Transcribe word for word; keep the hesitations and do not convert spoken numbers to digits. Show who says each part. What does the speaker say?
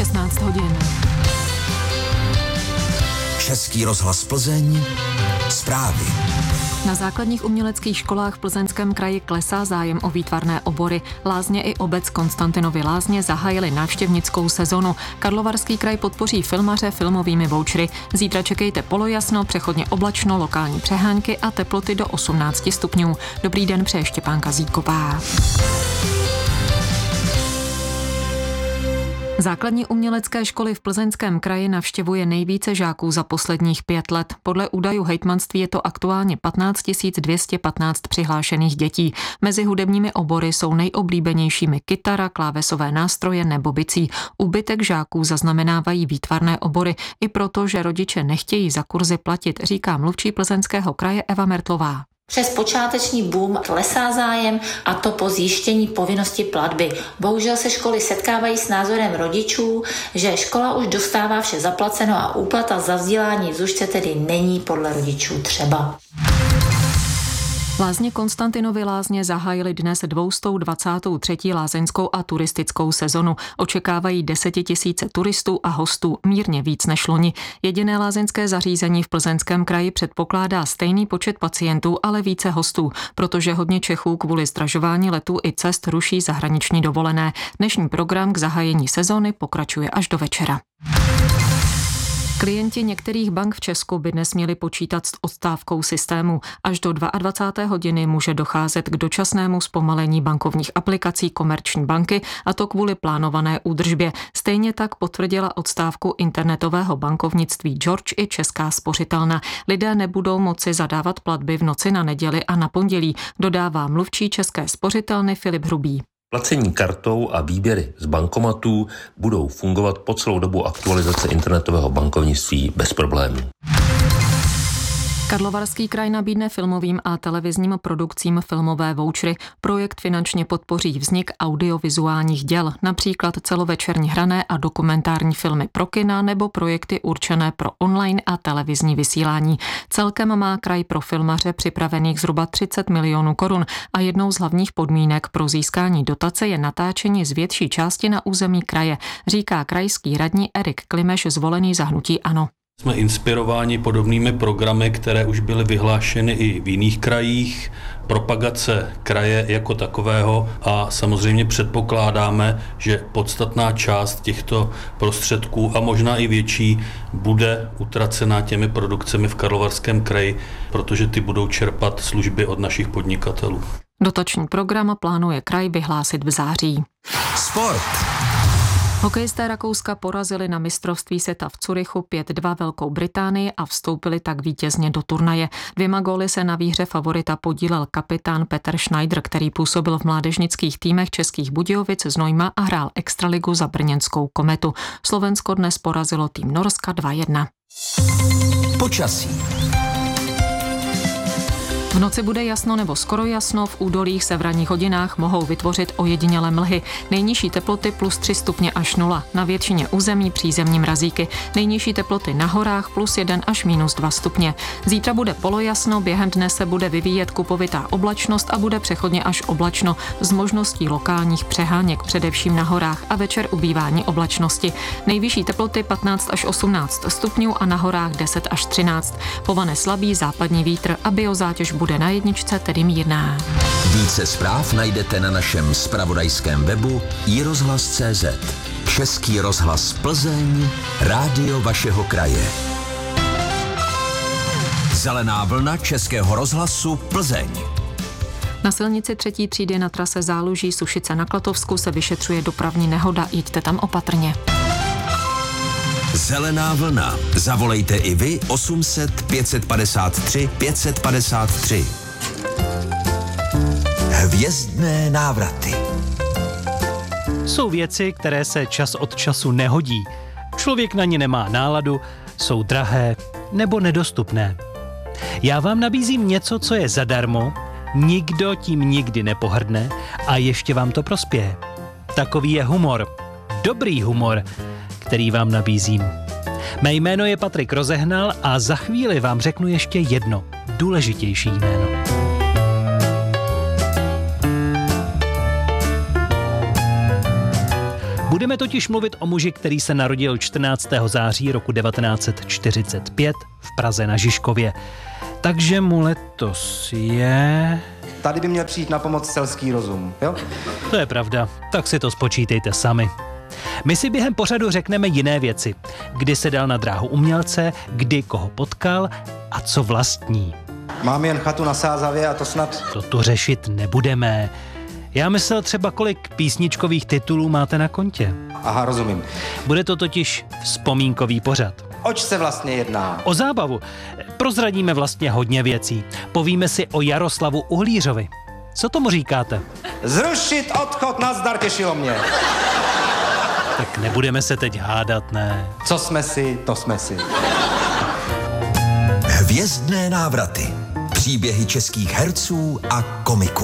Speaker 1: šestnáct hodin.
Speaker 2: Český rozhlas Plzeň, zprávy.
Speaker 1: Na základních uměleckých školách v Plzeňském kraji klesá zájem o výtvarné obory. Lázně i obec Konstantinovy Lázně zahájily návštěvnickou sezonu. Karlovarský kraj podpoří filmaře filmovými vouchery. Zítra čekejte polojasno, přechodně oblačno, lokální přehánky a teploty do osmnáct stupňů. Dobrý den, přeje Štěpánka Zítková. Základní umělecké školy v Plzeňském kraji navštěvuje nejvíce žáků za posledních pět let. Podle údajů hejtmanství je to aktuálně patnáct tisíc dvě stě patnáct přihlášených dětí. Mezi hudebními obory jsou nejoblíbenějšími kytara, klávesové nástroje nebo bicí. Úbytek žáků zaznamenávají výtvarné obory, i proto, že rodiče nechtějí za kurzy platit, říká mluvčí Plzeňského kraje Eva Mertlová.
Speaker 3: Přes počáteční boom klesá zájem, a to po zjištění povinnosti platby. Bohužel se školy setkávají s názorem rodičů, že škola už dostává vše zaplaceno a úplata za vzdělání v zušce tedy není podle rodičů třeba.
Speaker 1: Lázně Konstantinovy Lázně zahájily dnes dvě stě dvacet tři lázeňskou a turistickou sezonu. Očekávají desetitisíce turistů a hostů, mírně víc než loni. Jediné lázeňské zařízení v Plzeňském kraji předpokládá stejný počet pacientů, ale více hostů, protože hodně Čechů kvůli zdražování letů i cest ruší zahraniční dovolené. Dnešní program k zahájení sezony pokračuje až do večera. Klienti některých bank v Česku by dnes měli počítat s odstávkou systému. Až do dvacáté druhé hodiny může docházet k dočasnému zpomalení bankovních aplikací Komerční banky, a to kvůli plánované údržbě. Stejně tak potvrdila odstávku internetového bankovnictví George i Česká spořitelna. Lidé nebudou moci zadávat platby v noci na neděli a na pondělí, dodává mluvčí České spořitelny Filip Hrubý.
Speaker 4: Placení kartou a výběry z bankomatů budou fungovat po celou dobu aktualizace internetového bankovnictví bez problémů.
Speaker 1: Karlovarský kraj nabídne filmovým a televizním produkcím filmové vouchery. Projekt finančně podpoří vznik audiovizuálních děl, například celovečerní hrané a dokumentární filmy pro kina nebo projekty určené pro online a televizní vysílání. Celkem má kraj pro filmaře připravených zhruba třicet milionů korun a jednou z hlavních podmínek pro získání dotace je natáčení z větší části na území kraje, říká krajský radní Erik Klimeš, zvolený za hnutí ANO.
Speaker 5: Jsme inspirováni podobnými programy, které už byly vyhlášeny i v jiných krajích, propagace kraje jako takového, a samozřejmě předpokládáme, že podstatná část těchto prostředků a možná i větší bude utracená těmi produkcemi v Karlovarském kraji, protože ty budou čerpat služby od našich podnikatelů.
Speaker 1: Dotační program plánuje kraj vyhlásit v září.
Speaker 2: Sport.
Speaker 1: Hokejisté Rakouska porazili na mistrovství světa v Curychu pět dva Velkou Británii a vstoupili tak vítězně do turnaje. Dvěma góly se na výhře favorita podílel kapitán Petr Schneider, který působil v mládežnických týmech Českých Budějovic, Znojma a hrál extraligu za brněnskou Kometu. Slovensko dnes porazilo tým Norska dva jedna.
Speaker 2: Počasí.
Speaker 1: V noci bude jasno nebo skoro jasno, v údolích se v ranních hodinách mohou vytvořit ojedinělé mlhy. Nejnižší teploty plus tři stupně až nula, na většině území přízemní mrazíky. Nejnižší teploty na horách plus jedna až minus dva stupně. Zítra bude polojasno, během dne se bude vyvíjet kupovitá oblačnost a bude přechodně až oblačno s možností lokálních přeháněk, především na horách, a večer ubývání oblačnosti. Nejvyšší teploty patnáct až osmnáct stupňů a na horách deset až třináct. Povane slabý západní vítr a biozátěž bude na jedničce, tedy mírná.
Speaker 2: Více zpráv najdete na našem zpravodajském webu i rozhlas tečka cé zet. Český rozhlas Plzeň, rádio vašeho kraje. Zelená vlna Českého rozhlasu Plzeň.
Speaker 1: Na silnici třetí třídy na trase Záluží Sušice na Klatovsku se vyšetřuje dopravní nehoda, jeďte tam opatrně.
Speaker 2: Zelená vlna. Zavolejte i vy osm set pět padesát tři pět padesát tři. Hvězdné návraty.
Speaker 6: Jsou věci, které se čas od času nehodí. Člověk na ně nemá náladu, jsou drahé nebo nedostupné. Já vám nabízím něco, co je zadarmo, nikdo tím nikdy nepohrdne a ještě vám to prospěje. Takový je humor. Dobrý humor, který vám nabízím. Mé jméno je Patrik Rozehnal a za chvíli vám řeknu ještě jedno důležitější jméno. Budeme totiž mluvit o muži, který se narodil čtrnáctého září roku devatenáct set čtyřicet pět v Praze na Žižkově. Takže mu letos je...
Speaker 7: Tady by měl přijít na pomoc selský rozum, jo?
Speaker 6: To je pravda, tak si to spočítejte sami. My si během pořadu řekneme jiné věci. Kdy se dal na dráhu umělce, kdy koho potkal a co vlastní.
Speaker 7: Mám jen chatu na Sázavě a to snad...
Speaker 6: To tu řešit nebudeme. Já myslel třeba, kolik písničkových titulů máte na kontě.
Speaker 7: Aha, rozumím.
Speaker 6: Bude to totiž vzpomínkový pořad.
Speaker 7: Oč se vlastně jedná?
Speaker 6: O zábavu. Prozradíme vlastně hodně věcí. Povíme si o Jaroslavu Uhlířovi. Co tomu říkáte?
Speaker 7: Zrušit odchod, nazdar, těšilo mě.
Speaker 6: Tak nebudeme se teď hádat, ne?
Speaker 7: Co jsme si, to jsme si.
Speaker 2: Hvězdné návraty. Příběhy českých herců a komiků.